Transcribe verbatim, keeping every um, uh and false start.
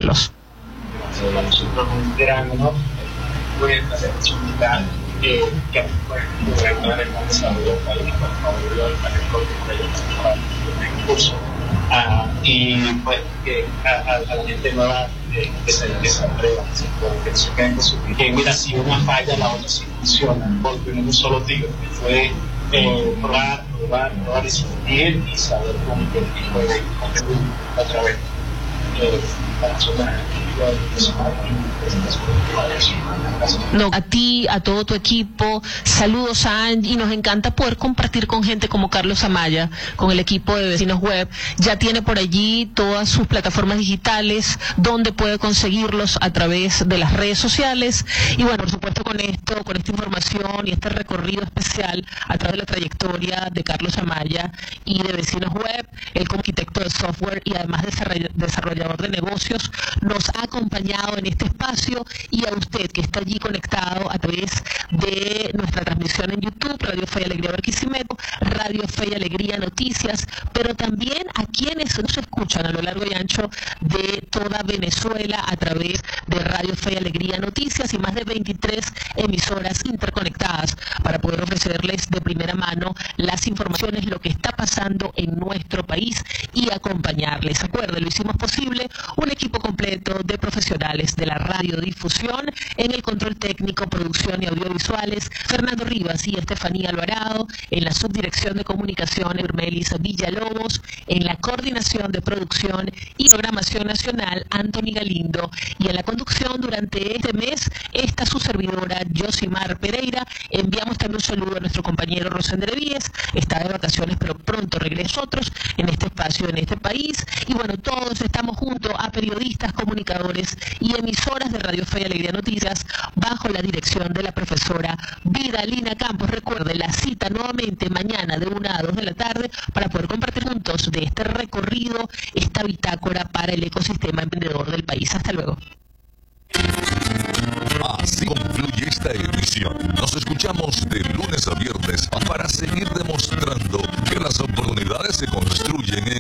Carlos. Para nosotros es un gran honor poder hacer posibilidad eh, que pueda gobernar el desarrollo del país por favor del el curso uh, y pues que a, a, a la gente nueva eh, que se que se atreva que se queden con su que mira si una falla la otra sí funciona porque no es un solo tiro fue eh, probar probar probar y sentir y saber cómo que puede contribuir otra vez eh, para nosotros. No, a ti, a todo tu equipo, saludos a Angie, y nos encanta poder compartir con gente como Carlos Amaya, con el equipo de Vecinos Web. Ya tiene por allí todas sus plataformas digitales, donde puede conseguirlos a través de las redes sociales. Y bueno, por supuesto con esto, con esta información y este recorrido especial a través de la trayectoria de Carlos Amaya y de Vecinos Web, él como arquitecto de software y además desarrollador de negocios, nos ha acompañado en este espacio, y a usted que está allí conectado a través de nuestra transmisión en YouTube, Radio Fe y Alegría Barquisimeto, Radio Fe y Alegría Noticias, pero también a quienes nos escuchan a lo largo y ancho de toda Venezuela a través de Radio Fe y Alegría Noticias y más de veintitrés emisoras interconectadas para poder ofrecerles de primera mano las informaciones, lo que está pasando en nuestro país y acompañarles. Acuérdense, lo hicimos posible un equipo completo de profesionales de la radiodifusión, en el control técnico, producción y audiovisuales, Fernando Rivas y Estefanía Alvarado, en la subdirección de comunicaciones, Urmelis Villalobos, en la coordinación de producción y programación nacional, Anthony Galindo, y en la conducción durante este mes, esta su servidora, Yosimar Pereira. Enviamos también un saludo a nuestro compañero Rosender Víez, está de vacaciones, pero pronto regresa nosotros en este espacio, en este país, y bueno, todos estamos junto a periodistas, comunicadores y emisoras de Radio Fe y Alegría Noticias bajo la dirección de la profesora Vidalina Campos. Recuerde la cita nuevamente mañana de una a dos de la tarde para poder compartir juntos de este recorrido, esta bitácora para el ecosistema emprendedor del país. Hasta luego. Así concluye esta edición. Nos escuchamos de lunes a viernes para seguir demostrando que las oportunidades se construyen en